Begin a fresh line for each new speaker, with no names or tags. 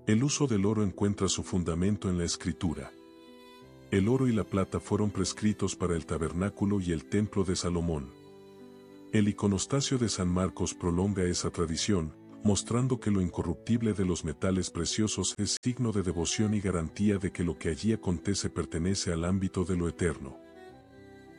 El uso del oro encuentra su fundamento en la Escritura. El oro y la plata fueron prescritos para el tabernáculo y el templo de Salomón. El iconostasio de San Marcos prolonga esa tradición, mostrando que lo incorruptible de los metales preciosos es signo de devoción y garantía de que lo que allí acontece pertenece al ámbito de lo eterno.